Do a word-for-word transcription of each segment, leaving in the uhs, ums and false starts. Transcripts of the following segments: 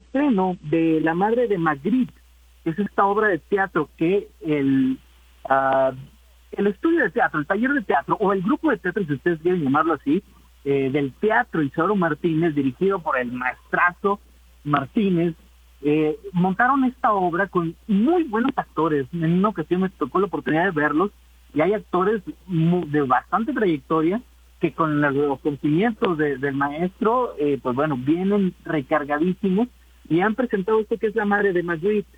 estreno de La Madre de Magritte, que es esta obra de teatro que el, uh, el estudio de teatro, el taller de teatro, o el grupo de teatro, si ustedes quieren llamarlo así, eh, del Teatro Isidoro Martínez, dirigido por el maestrazo Martínez, eh, montaron esta obra con muy buenos actores. En una ocasión me tocó la oportunidad de verlos, y hay actores de bastante trayectoria que con los conocimientos de, del maestro, eh, pues bueno, vienen recargadísimos y han presentado esto que es La Madre de Magritte,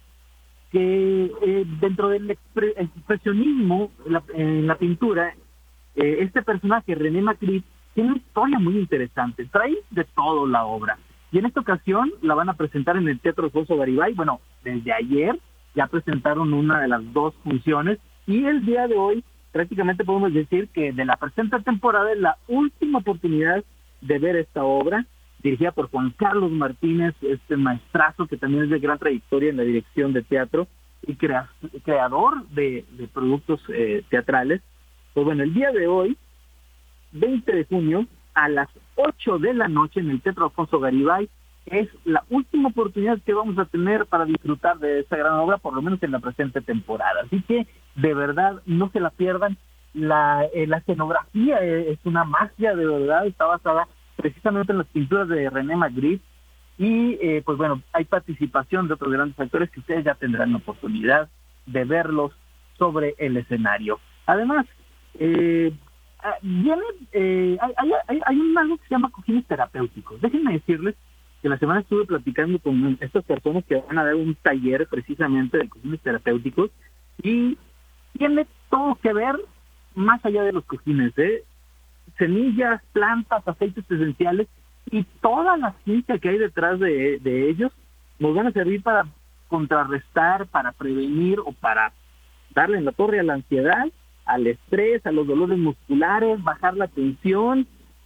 que eh, dentro del expre- expresionismo la, en la pintura, eh, este personaje, René Magritte, tiene una historia muy interesante, trae de todo la obra. Y en esta ocasión la van a presentar en el Teatro Alfonso Garibay. Bueno, desde ayer ya presentaron una de las dos funciones, y el día de hoy prácticamente podemos decir que de la presente temporada es la última oportunidad de ver esta obra, dirigida por Juan Carlos Martínez, este maestrazo que también es de gran trayectoria en la dirección de teatro y crea, creador de, de productos eh, teatrales. Pues bueno, el día de hoy, veinte de junio, a las ocho de la noche en el Teatro Alfonso Garibay, es la última oportunidad que vamos a tener para disfrutar de esta gran obra, por lo menos en la presente temporada. Así que, de verdad, no se la pierdan. La, eh, la escenografía es una magia, de verdad, está basada precisamente en las pinturas de René Magritte, y eh, pues bueno, hay participación de otros grandes actores que ustedes ya tendrán la oportunidad de verlos sobre el escenario. Además, eh, viene, eh, hay, hay, hay un algo que se llama cojines terapéuticos. Déjenme decirles que la semana estuve platicando con estas personas que van a dar un taller precisamente de cojines terapéuticos, y tiene todo que ver más allá de los cojines, ¿eh? Semillas, plantas, aceites esenciales y toda la ciencia que hay detrás de, de ellos nos van a servir para contrarrestar, para prevenir o para darle en la torre a la ansiedad, al estrés, a los dolores musculares, bajar la tensión,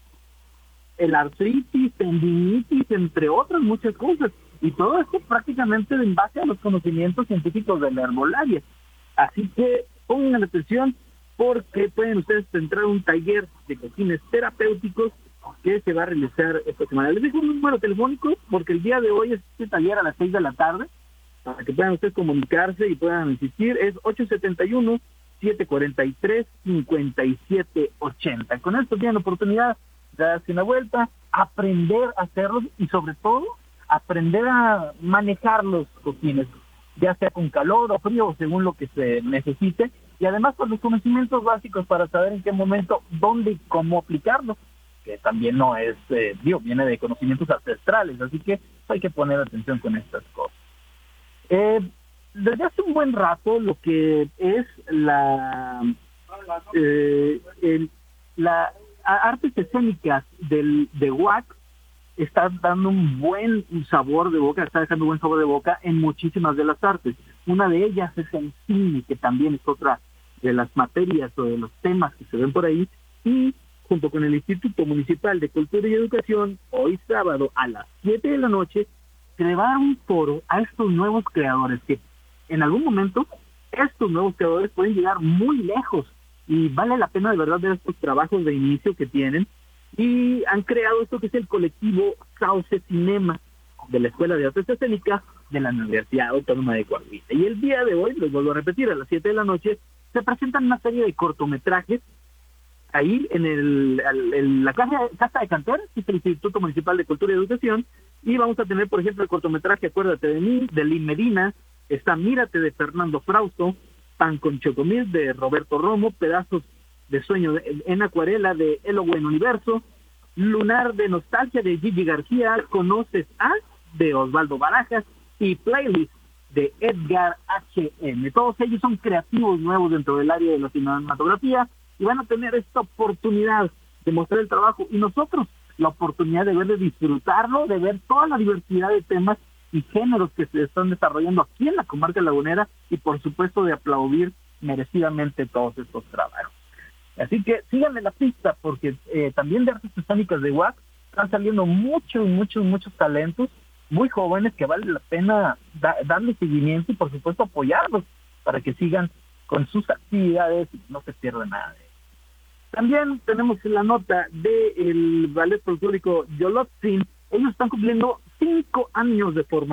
el artritis, tendinitis, entre otras muchas cosas. Y todo esto prácticamente en base a los conocimientos científicos de la herbolaria. Así que pongan atención, porque pueden ustedes entrar a un taller de cojines terapéuticos que se va a realizar esta semana. Les dejo un número telefónico porque el día de hoy es este taller a las seis de la tarde, para que puedan ustedes comunicarse y puedan asistir. Es ocho siete uno, siete cuatro tres, cinco siete ocho cero. Con esto tienen la oportunidad de darse una vuelta, aprender a hacerlos y sobre todo aprender a manejar los cojines, ya sea con calor o frío, según lo que se necesite, y además con los conocimientos básicos para saber en qué momento, dónde y cómo aplicarlo, que también no es, eh, digo, viene de conocimientos ancestrales, así que hay que poner atención con estas cosas. Eh, desde hace un buen rato lo que es la eh, el, la artes escénicas del de U A C está dando un buen sabor de boca, está dejando un buen sabor de boca en muchísimas de las artes. Una de ellas es el cine, que también es otra de las materias o de los temas que se ven por ahí, y junto con el Instituto Municipal de Cultura y Educación, hoy sábado a las siete de la noche, se le va a dar un foro a estos nuevos creadores, que en algún momento estos nuevos creadores pueden llegar muy lejos, y vale la pena de verdad ver estos trabajos de inicio que tienen, y han creado esto que es el colectivo Sauce Cinema de la Escuela de Artes Escénicas de la Universidad Autónoma de Coahuila. Y el día de hoy, les vuelvo a repetir, a las siete de la noche, se presentan una serie de cortometrajes ahí en, el, en la casa, casa de Canteras, que es el Instituto Municipal de Cultura y Educación, y vamos a tener, por ejemplo, el cortometraje Acuérdate de mí, de Lin Medina, está Mírate, de Fernando Frausto, Pan con Chocomil, de Roberto Romo, Pedazos de Sueño en Acuarela, de Elo Buen Universo, Lunar de Nostalgia, de Gigi García, Conoces a, de Osvaldo Barajas, y Playlist, de Edgar H M. Todos ellos son creativos nuevos dentro del área de la cinematografía y van a tener esta oportunidad de mostrar el trabajo, y nosotros la oportunidad de ver, de disfrutarlo, de ver toda la diversidad de temas y géneros que se están desarrollando aquí en la comarca lagunera, y por supuesto de aplaudir merecidamente todos estos trabajos. Así que síganme la pista, porque eh, también de artes escénicas de U A C están saliendo muchos, muchos, muchos talentos muy jóvenes que vale la pena da, darle seguimiento y por supuesto apoyarlos para que sigan con sus actividades y no se pierda nada de eso. También tenemos la nota del ballet folclórico Yolotzin. Ellos están cumpliendo cinco años de formación.